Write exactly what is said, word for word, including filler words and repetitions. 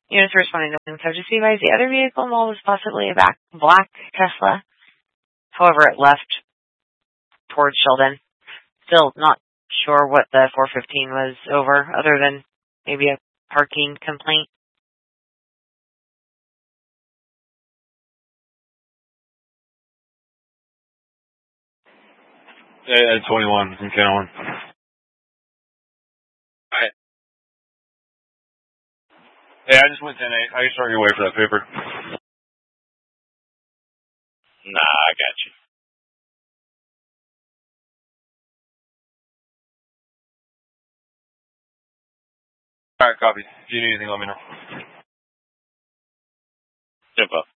Units responding to so just be advised the other vehicle involved was possibly a back black Tesla. However, it left towards Sheldon. Still not sure what the four fifteen was over, other than maybe a parking complaint. Yeah, twenty-one from Kenilworth. Alright. Yeah, I just went ten eight. I can start your way for that paper. Nah, I got you. Alright, copy. If you need anything, let me know. Jump up.